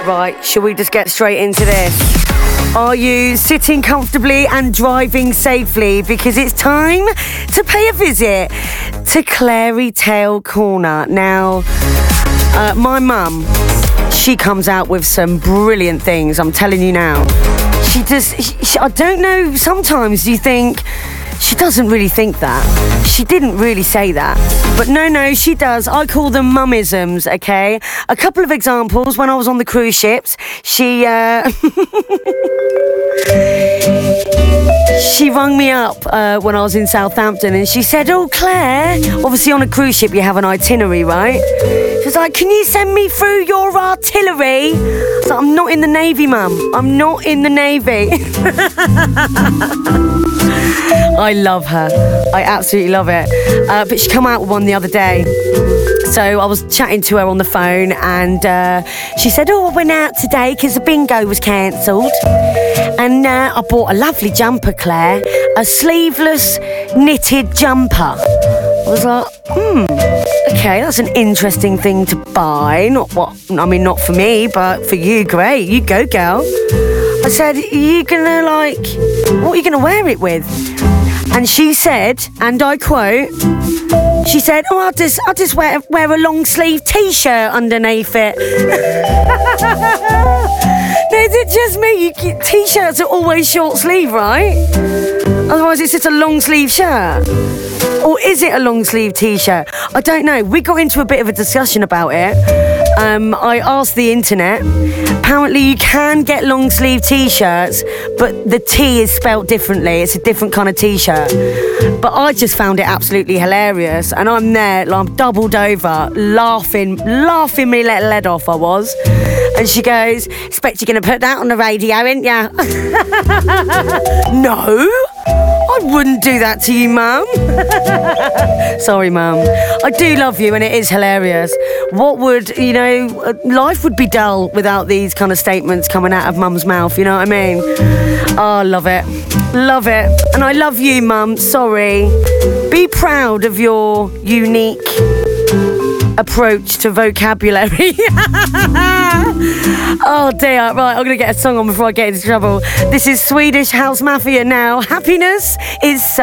Right, shall we just get straight into this? Are you sitting comfortably and driving safely? Because it's time to pay a visit to Clary Tale Corner. Now, my mum, she comes out with some brilliant things, I'm telling you now. I don't know, sometimes you think, she doesn't really think that. She didn't really say that. But no, she does. I call them mummisms, okay? A couple of examples. When I was on the cruise ships, she rung me up when I was in Southampton and she said, "Oh, Claire," obviously on a cruise ship you have an itinerary, right? She was like, "Can you send me through your artillery?" I was like, "I'm not in the Navy, Mum. I'm not in the Navy." I love her. I absolutely love it. But she come out with one the other day. So I was chatting to her on the phone and she said, "Oh, I went out today because the bingo was cancelled. And I bought a lovely jumper, Claire. A sleeveless knitted jumper." I was like, okay, that's an interesting thing to buy. Not for me, but for you, great. You go, girl. I said, what are you gonna wear it with? And she said, and I quote, she said, "Oh, I'll just wear a long sleeve t-shirt underneath it." No, is it just me? T-shirts are always short sleeve, right? Otherwise it's just a long sleeve shirt. Or is it a long sleeve t-shirt? I don't know. We got into a bit of a discussion about it. I asked the internet. Apparently you can get long sleeve t-shirts, but the T is spelt differently. It's a different kind of t-shirt. But I just found it absolutely hilarious. And I'm there, like, I'm doubled over, laughing me little head off, I was. And she goes, "Expect you're going to put that on the radio, ain't ya?" No, I wouldn't do that to you, Mum. Sorry, Mum. I do love you and it is hilarious. What would, life would be dull without these kind of statements coming out of Mum's mouth, you know what I mean? Oh, love it. Love it. And I love you, Mum. Sorry. Be proud of your unique approach to vocabulary. Oh dear. Right, I'm going to get a song on before I get into trouble. This is Swedish House Mafia now. Happiness is so